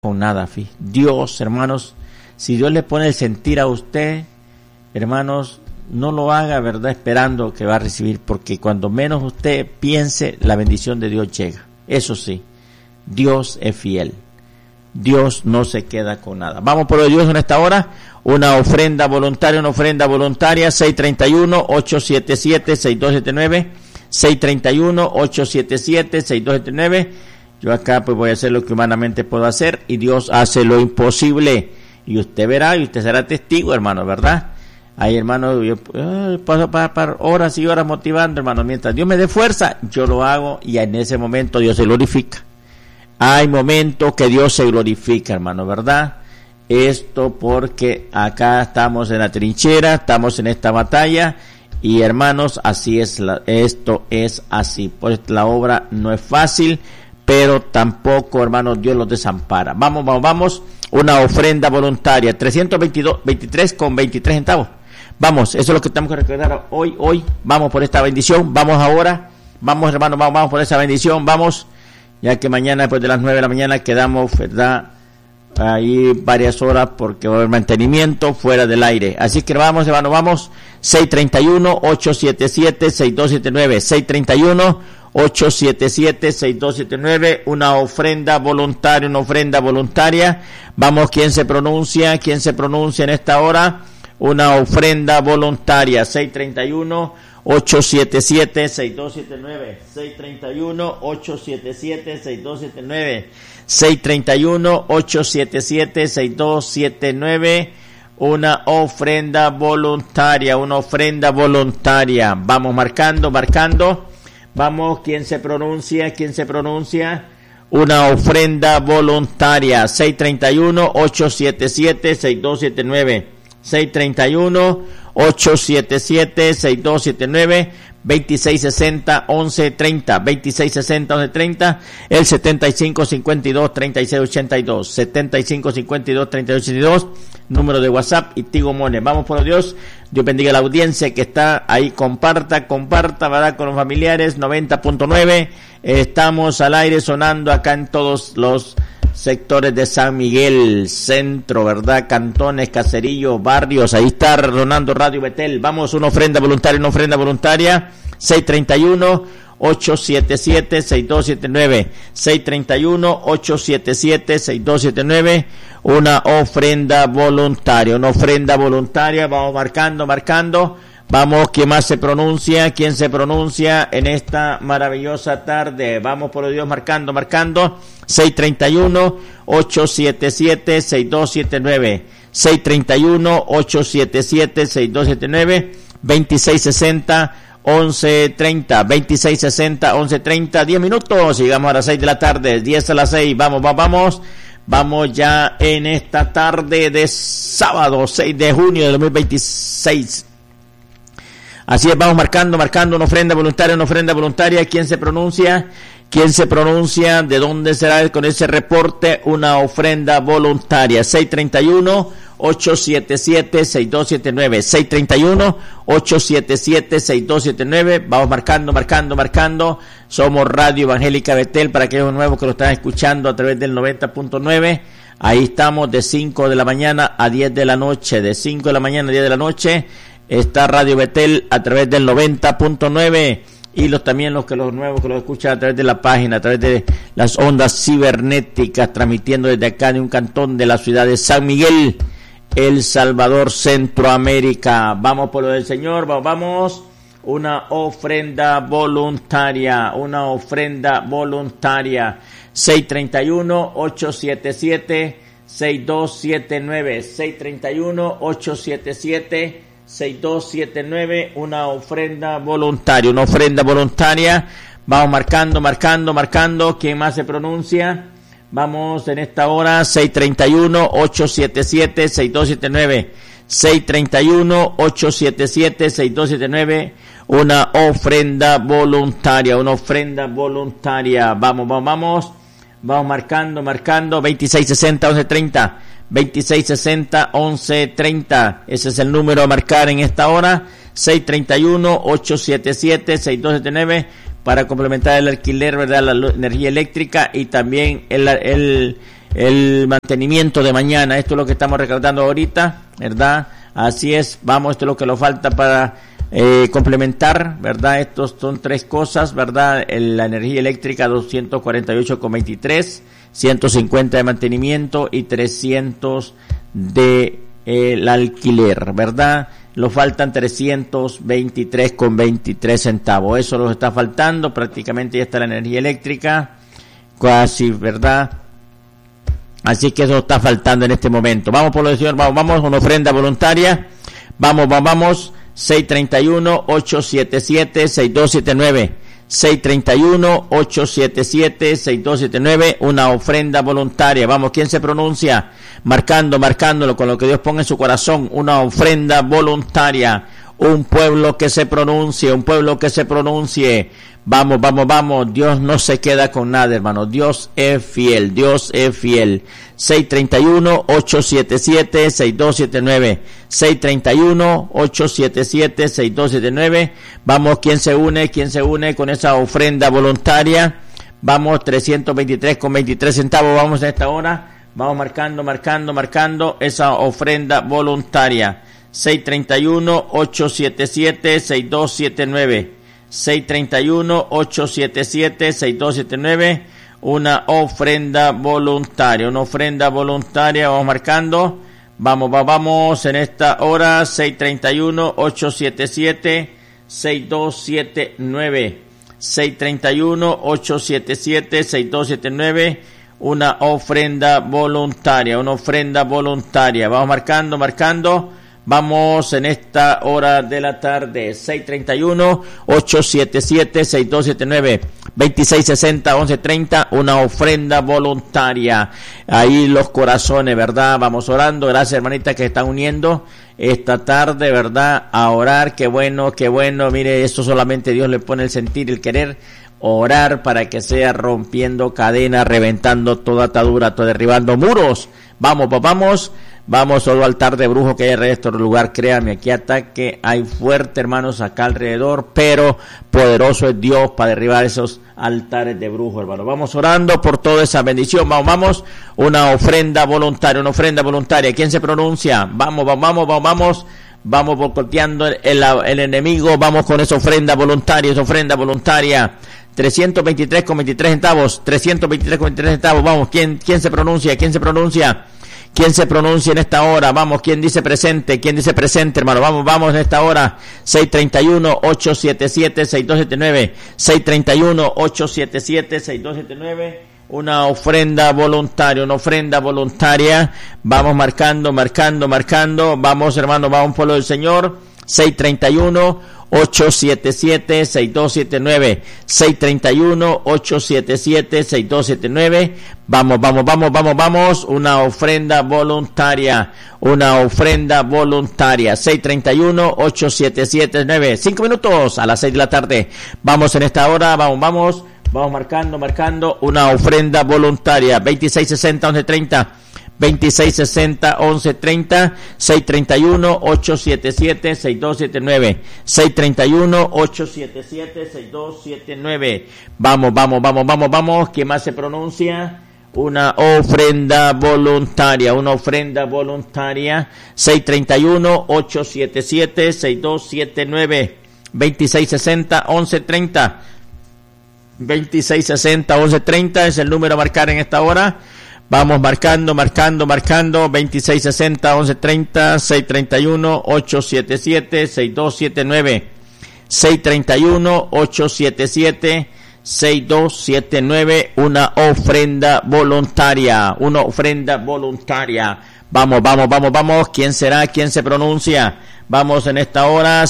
con nada, Dios, hermanos, si Dios le pone el sentir a usted, hermanos, no lo haga, ¿verdad?, esperando que va a recibir, porque cuando menos usted piense, la bendición de Dios llega. Eso sí, Dios es fiel. Dios no se queda con nada. Vamos por Dios en esta hora. Una ofrenda voluntaria, 631-877-6279, 631-877-6279. Yo acá pues voy a hacer lo que humanamente puedo hacer y Dios hace lo imposible. Y usted verá y usted será testigo, hermano, ¿verdad? Hay hermano, yo paso para horas y horas motivando, hermano. Mientras Dios me dé fuerza, yo lo hago y en ese momento Dios se glorifica. Hay momentos que Dios se glorifica, hermano, ¿verdad? Esto porque acá estamos en la trinchera, estamos en esta batalla y hermanos, así es, esto es así. Pues la obra no es fácil, pero tampoco, hermanos, Dios los desampara. Vamos, una ofrenda voluntaria, 323,23 centavos. Vamos, eso es lo que tenemos que recordar hoy, vamos por esta bendición, vamos ahora, vamos hermanos, vamos por esa bendición, vamos, ya que mañana después de las 9 de la mañana quedamos, ¿verdad?, ahí varias horas porque va a haber mantenimiento fuera del aire. Así que vamos, hermanos, vamos, 631-877-6279, 631-877-6279, una ofrenda voluntaria. Vamos, ¿quién se pronuncia en esta hora? Una ofrenda voluntaria, 631-877-6279, 631-877-6279, 631-877-6279, una ofrenda voluntaria. Vamos marcando. Vamos, ¿quién se pronuncia? Una ofrenda voluntaria, 631-877-6279, 631-877-6279, 2660-1130, 2660-1130, el 7552-3682, 7552-3682, número de WhatsApp y Tigo Money. Vamos por Dios. Dios bendiga a la audiencia que está ahí, comparta, ¿verdad?, con los familiares, 90.9, estamos al aire sonando acá en todos los sectores de San Miguel, centro, ¿verdad?, cantones, caserillos, barrios, ahí está sonando Radio Betel. Vamos, una ofrenda voluntaria, 631-877-6279, 631-877-6279, una ofrenda voluntaria, vamos marcando, vamos, ¿quién más se pronuncia? ¿Quién se pronuncia en esta maravillosa tarde? Vamos por Dios, marcando, 631-877-6279, 631-877-6279, 2660-1130, 2660-1130, 10 minutos, llegamos a las 6 de la tarde, 10 a las 6, vamos ya en esta tarde de sábado, 6 de junio de 2026. Así es, vamos marcando una ofrenda voluntaria, ¿quién se pronuncia? ¿De dónde será con ese reporte? Una ofrenda voluntaria, 631-877-6279, 631-877-6279, vamos marcando, somos Radio Evangélica Betel, para aquellos nuevos que lo están escuchando a través del 90.9, ahí estamos de 5 de la mañana a 10 de la noche, está Radio Betel a través del 90.9, y también los nuevos que lo escuchan a través de la página, a través de las ondas cibernéticas, transmitiendo desde acá de un cantón de la ciudad de San Miguel, El Salvador, Centroamérica. Vamos por lo del Señor, vamos, una ofrenda voluntaria, 631-877-6279, 631-877-6279, una ofrenda voluntaria, vamos marcando, ¿quién más se pronuncia? Vamos en esta hora, 631-877-6279, 631-877-6279, una ofrenda voluntaria, vamos marcando, 2660-1130, 2660-1130, ese es el número a marcar en esta hora, 631-877-6279, para complementar el alquiler, ¿verdad?, la energía eléctrica, y también el el mantenimiento de mañana. Esto es lo que estamos recaudando ahorita, ¿verdad? Así es, vamos, esto es lo que nos falta para complementar, ¿verdad? Estos son tres cosas, ¿verdad? La energía eléctrica 248,23, 150 de mantenimiento y 300 de el alquiler, ¿verdad? Nos faltan 323,23 centavos. Eso nos está faltando, prácticamente ya está la energía eléctrica, casi, ¿verdad? Así que eso está faltando en este momento. Vamos por lo del Señor, vamos, una ofrenda voluntaria. Vamos, 631-877-6279. 631-877-6279, una ofrenda voluntaria. Vamos, ¿quién se pronuncia? Marcándolo con lo que Dios ponga en su corazón, una ofrenda voluntaria. Un pueblo que se pronuncie. Vamos, Dios no se queda con nada, hermano. Dios es fiel. 631-877-6279. 631-877-6279. Vamos, ¿quién se une con esa ofrenda voluntaria? Vamos, 323,23 centavos. Vamos a esta hora. Vamos marcando esa ofrenda voluntaria. 631-877-6279. 631-877-6279, una ofrenda voluntaria, vamos marcando, vamos en esta hora, 631-877-6279, 631-877-6279, una ofrenda voluntaria, vamos marcando, vamos en esta hora de la tarde, 631-877-6279, 2660-1130, una ofrenda voluntaria. Ahí los corazones, ¿verdad? Vamos orando. Gracias, hermanita, que están uniendo esta tarde, ¿verdad? A orar. Qué bueno. Mire, esto solamente Dios le pone el sentir, el querer. Orar para que sea rompiendo cadenas, reventando toda atadura, todo derribando muros. Vamos, solo altar de brujo que hay alrededor de este lugar, créame, aquí ataque hay fuerte, hermanos, acá alrededor, pero poderoso es Dios para derribar esos altares de brujo, hermano. Vamos orando por toda esa bendición, vamos, una ofrenda voluntaria, ¿quién se pronuncia? Vamos, boicoteando el enemigo, vamos con esa ofrenda voluntaria, 323,23 centavos, vamos, ¿quién se pronuncia? ¿Quién se pronuncia en esta hora? Vamos, ¿quién dice presente, hermano? Vamos en esta hora. 631-877-6279. 631-877-6279. Una ofrenda voluntaria. Vamos marcando. Vamos, hermano, vamos por lo del Señor. 631-877-6279. 631-877-6279. Vamos, una ofrenda voluntaria. 631-877-9. 5 minutos a las 6 de la tarde. Vamos en esta hora, vamos marcando una ofrenda voluntaria. 2660-1130. 2660-1130, 631-877-6279, 631-877-6279. Vamos, ¿quién más se pronuncia? Una ofrenda voluntaria, 631-877-6279, 2660-1130, 2660-1130 es el número a marcar en esta hora. Vamos marcando, 2660-1130, 631-877-6279, 631-877-6279, una ofrenda voluntaria. Vamos, ¿quién será? ¿Quién se pronuncia? Vamos en esta hora,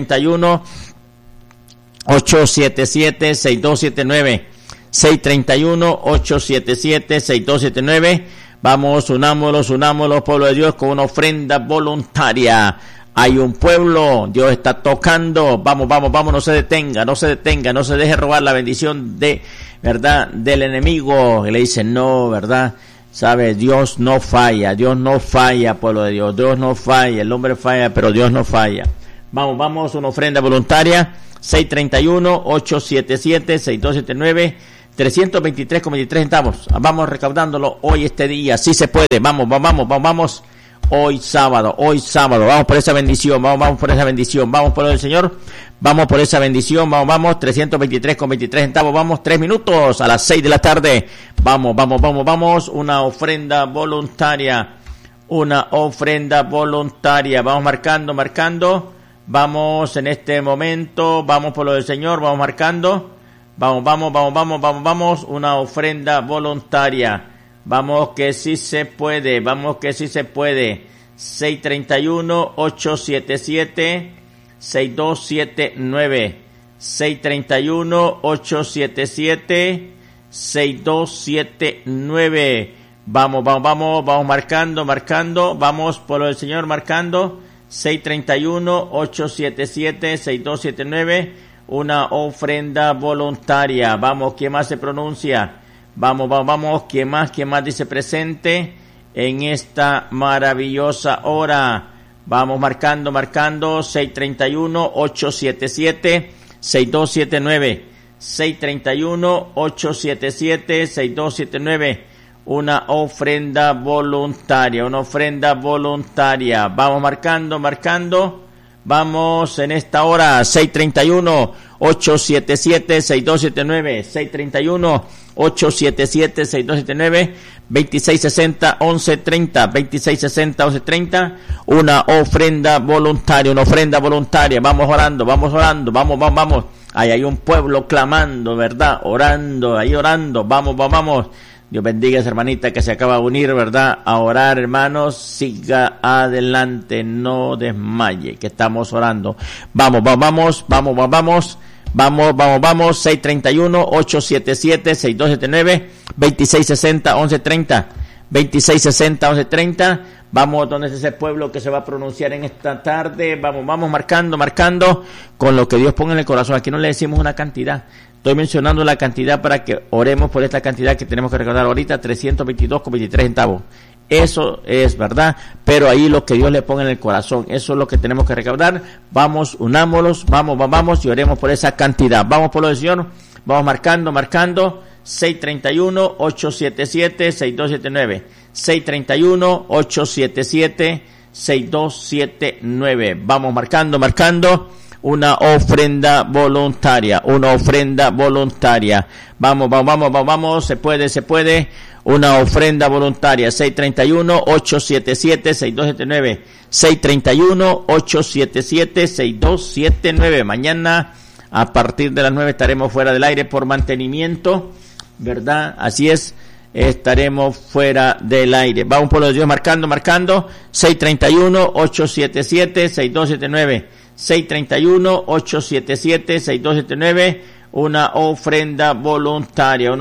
631-877-6279. 631-877-6279. Vamos, unámonos, pueblo de Dios, con una ofrenda voluntaria. Hay un pueblo, Dios está tocando. Vamos, no se detenga, no se deje robar la bendición de, ¿verdad?, del enemigo. Y le dice, no, ¿verdad? ¿Sabe? Dios no falla, pueblo de Dios. Dios no falla, el hombre falla, pero Dios no falla. Vamos, una ofrenda voluntaria. 631-877-6279. 323,23 centavos. Vamos recaudándolo hoy, este día. Sí se puede. Vamos. Hoy sábado. Vamos por esa bendición. Vamos por esa bendición. Vamos por el Señor. Vamos por esa bendición. Vamos. 323,23 centavos. Vamos 3 minutos a las 6 de la tarde. Vamos. Una ofrenda voluntaria. Vamos marcando. Vamos en este momento. Vamos por lo del Señor. Vamos marcando. Vamos. Una ofrenda voluntaria. Vamos que sí se puede. 631-877-6279. 631-877-6279. Vamos marcando. Vamos por lo del Señor marcando. 631-877-6279. Una ofrenda voluntaria. Vamos, ¿quién más se pronuncia? Vamos, ¿quién más dice presente en esta maravillosa hora? Vamos marcando. 631-877-6279. 631-877-6279. Una ofrenda voluntaria. Vamos marcando. Vamos en esta hora. 631-877-6279. 631-877-6279. 2660-1130. 2660-1130. Una ofrenda voluntaria. Vamos orando. Vamos. Ahí hay un pueblo clamando, ¿verdad? Orando. Vamos. Dios bendiga a esa hermanita que se acaba de unir, ¿verdad? A orar, hermanos. Siga adelante, no desmaye, que estamos orando. Vamos. 631-877-6279. 2660-1130. 2660-1130. Vamos, donde es ese pueblo que se va a pronunciar en esta tarde. Vamos marcando con lo que Dios ponga en el corazón. Aquí no le decimos una cantidad. Estoy mencionando la cantidad para que oremos por esta cantidad que tenemos que recordar ahorita, 322,23 centavos. Eso es verdad, pero ahí lo que Dios le ponga en el corazón, eso es lo que tenemos que recaudar. Vamos, unámonos, vamos y oremos por esa cantidad. Vamos por lo del Señor, vamos marcando. 631-877-6279. 631-877-6279. Vamos marcando. Una ofrenda voluntaria. Vamos, se puede. Una ofrenda voluntaria. 631-877-6279. 631-877-6279. Mañana, a partir de las 9, estaremos fuera del aire por mantenimiento, ¿verdad? Así es, estaremos fuera del aire. Vamos por los Dios marcando. 631-877-6279. 631-877-6279. Una ofrenda voluntaria.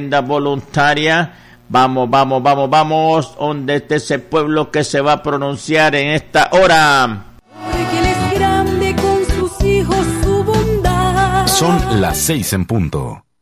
Vamos, donde esté ese pueblo que se va a pronunciar en esta hora. Porque Él es grande con sus hijos, su bondad. Son las 6 en punto.